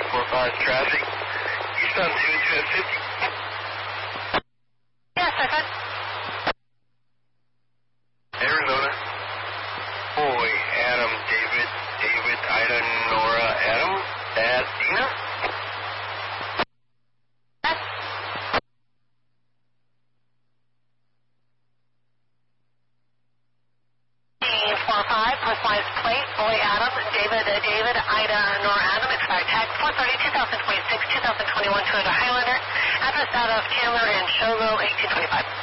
1045 traffic. Eastbound 2250. Yes, I said. Arizona. Boy, Adam, David, Ida, Nora, Adam, Dina. 45, personalized plate, boy Adam, David, Ida, Nora Adam, expired tag 430, 2026, 2021 Toyota Highlander, address out of Chandler and Shogo, 1825.